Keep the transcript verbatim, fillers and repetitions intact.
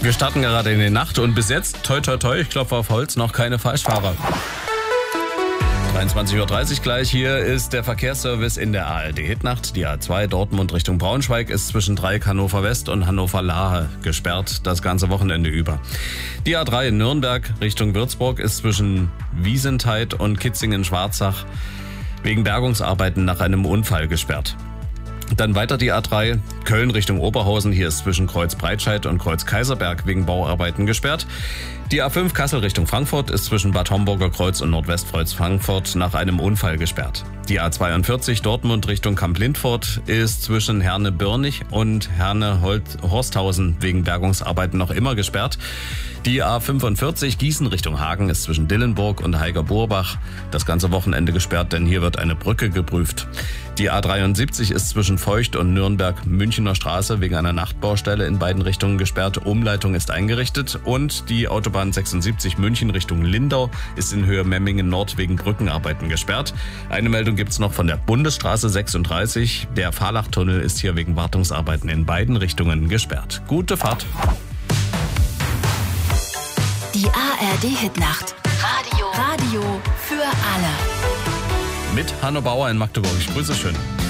Wir starten gerade in die Nacht und bis jetzt, toi toi toi, ich klopfe auf Holz, noch keine Falschfahrer. dreiundzwanzig Uhr dreißig gleich, hier ist der Verkehrsservice in der A R D-Hitnacht. Die A zwei Dortmund Richtung Braunschweig ist zwischen Dreieck Hannover West und Hannover Lahe gesperrt, das ganze Wochenende über. Die A drei in Nürnberg Richtung Würzburg ist zwischen Wiesentheid und Kitzingen-Schwarzach wegen Bergungsarbeiten nach einem Unfall gesperrt. Dann weiter die A drei, Köln Richtung Oberhausen, hier ist zwischen Kreuz Breitscheid und Kreuz Kaiserberg wegen Bauarbeiten gesperrt. Die A fünf Kassel Richtung Frankfurt ist zwischen Bad Homburger Kreuz und Nordwestkreuz Frankfurt nach einem Unfall gesperrt. Die A zweiundvierzig Dortmund Richtung Kamp-Lindfort ist zwischen Herne-Birnig und Herne-Horsthausen wegen Bergungsarbeiten noch immer gesperrt. Die A fünfundvierzig Gießen Richtung Hagen ist zwischen Dillenburg und Heiger-Burbach das ganze Wochenende gesperrt, denn hier wird eine Brücke geprüft. Die A dreiundsiebzig ist zwischen Feucht und Nürnberg-Münchener Straße wegen einer Nachtbaustelle in beiden Richtungen gesperrt. Umleitung ist eingerichtet und die Autobahn sechsundsiebzig München Richtung Lindau ist in Höhe Memmingen Nord wegen Brückenarbeiten gesperrt. Eine Meldung gibt's noch von der Bundesstraße sechsunddreißig. Der Fahrlachtunnel ist hier wegen Wartungsarbeiten in beiden Richtungen gesperrt. Gute Fahrt! Die A R D-Hitnacht. Radio. Radio für alle. Mit Hanno Bauer in Magdeburg. Ich grüße schön.